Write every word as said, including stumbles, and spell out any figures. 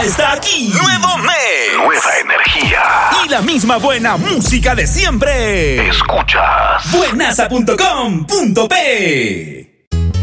está aquí. Nuevo mes. Nueva energía. Y la misma buena música de siempre. Escuchas buenaza punto com punto pe.